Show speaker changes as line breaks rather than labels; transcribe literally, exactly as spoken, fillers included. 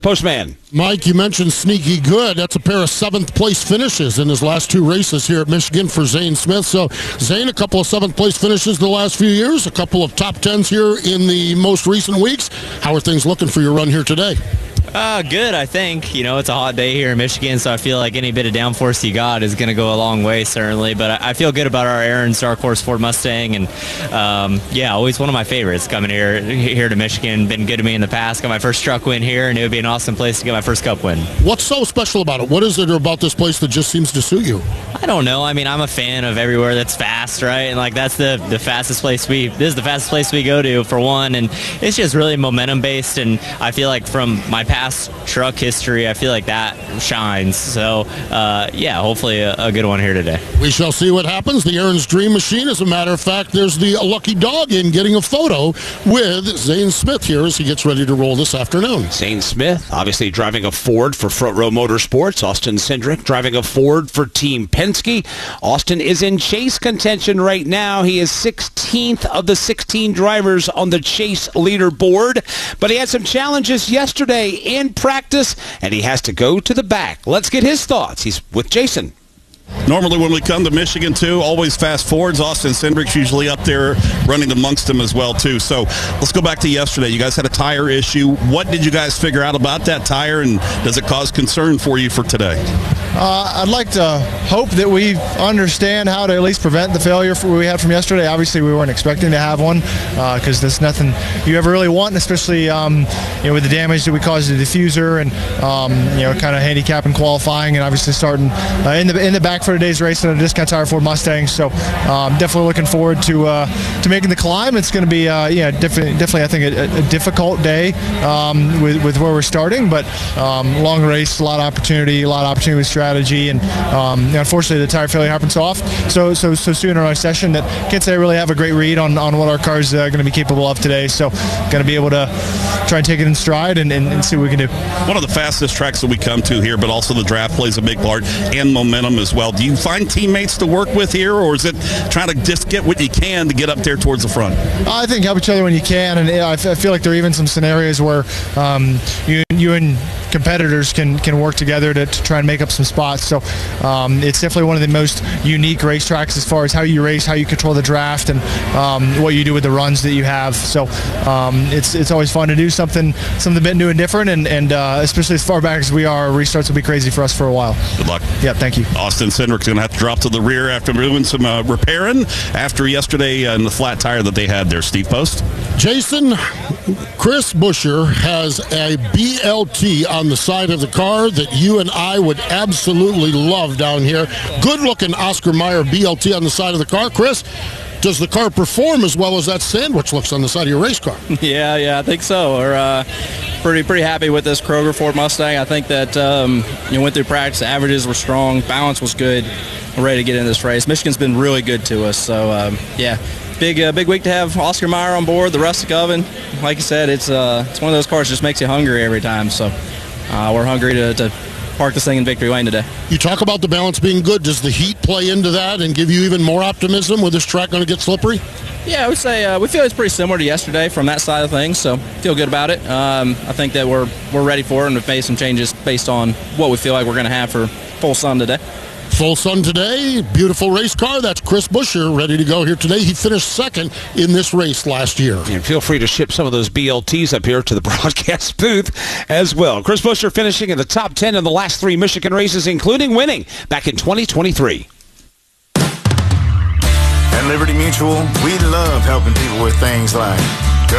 Postman.
Mike, you mentioned sneaky good. That's a pair of seventh-place finishes in his last two races here at Michigan for Zane Smith. So, Zane, a couple of seventh-place finishes the last few years, a couple of top tens here in the most recent weeks. How are things looking for your run here today?
Uh, good, I think. You know, it's a hot day here in Michigan, so I feel like any bit of downforce you got is going to go a long way, certainly. But I feel good about our Aaron's Dark Horse Ford Mustang, and um, yeah, always one of my favorites coming here here to Michigan. Been good to me in the past. Got my first truck win here, and it would be an awesome place to get my first Cup win.
What's so special about it? What is it about this place that just seems to suit you?
I don't know. I mean, I'm a fan of everywhere that's fast, right? And like that's the the fastest place we. This is the fastest place we go to for one, and it's just really momentum based. And I feel like from my past truck history, I feel like that shines. So uh, yeah, hopefully a, a good one here today.
We shall see what happens. The Aaron's Dream Machine. As a matter of fact, there's the lucky dog in getting a photo with Zane Smith here as he gets ready to roll this afternoon.
Zane Smith, obviously driving a Ford for Front Row Motorsports. Austin Cindric driving a Ford for Team Penske. Austin is in chase contention right now. He is sixteenth of the sixteen drivers on the chase leaderboard, but he had some challenges yesterday in practice, and he has to go to the back. Let's get his thoughts. He's with Jason.
Normally when we come to Michigan, too, always fast Fords. Austin Cindric's usually up there running amongst them as well, too. So let's go back to yesterday. You guys had a tire issue. What did you guys figure out about that tire, and does it cause concern for you for today?
Uh, I'd like to hope that we understand how to at least prevent the failure we had from yesterday. Obviously, we weren't expecting to have one because uh, there's nothing you ever really want, especially um, you know, with the damage that we caused to the diffuser and um, you know, kind of handicapping qualifying, and obviously starting uh, in the in the back for today's race on a discount tire Ford Mustang. So um, definitely looking forward to uh, to making the climb. It's going to be uh, yeah definitely definitely I think a, a difficult day um, with with where we're starting, but um, long race, a lot of opportunity, a lot of opportunity with strategy, and um, you know, unfortunately the tire failure happened so often so so so soon in our session that can't say I really have a great read on on what our car's uh, going to be capable of today. So going to be able to try and take it in stride and, and, and see what we can do.
One of the fastest tracks that we come to here, but also the draft plays a big part, and momentum as well. Do you find teammates to work with here, or is it trying to just get what you can to get up there towards the front?
I think help each other when you can, and I feel like there are even some scenarios where um, you, you and competitors can can work together to, to try and make up some spots. So um, it's definitely one of the most unique racetracks as far as how you race, how you control the draft, and um, what you do with the runs that you have. So um, it's it's always fun to do something something a bit new and different, and, and uh, especially as far back as we are, restarts will be crazy for us for a while.
Good luck.
Yeah, thank you.
Austin Cindric's going to have to drop to the rear after doing some uh, repairing after yesterday and the flat tire that they had there. Steve Post.
Jason, Chris Buescher has a B L T on the side of the car that you and I would absolutely love down here. Good-looking Oscar Mayer B L T on the side of the car. Chris, does the car perform as well as that sandwich looks on the side of your race car?
Yeah, yeah, I think so. We're uh, pretty pretty happy with this Kroger Ford Mustang. I think that um, you know, went through practice, averages were strong, balance was good. We're ready to get in this race. Michigan's been really good to us, so um, yeah. Big uh, big week to have Oscar Mayer on board, the rustic oven. Like you said, it's uh, it's one of those cars that just makes you hungry every time. So uh, we're hungry to, to park this thing in victory lane today.
You talk about the balance being good. Does the heat play into that and give you even more optimism with this track going to get slippery?
Yeah, I would say uh, we feel it's pretty similar to yesterday from that side of things, so feel good about it. Um, I think that we're we're ready for it, and we've made some changes based on what we feel like we're going to have for full sun today.
Full sun today, beautiful race car. That's Chris Buescher ready to go here today. He finished second in this race last year.
And feel free to ship some of those B L Ts up here to the broadcast booth as well. Chris Buescher finishing in the top ten in the last three Michigan races, including winning back in twenty twenty-three.
At Liberty Mutual, we love helping people with things like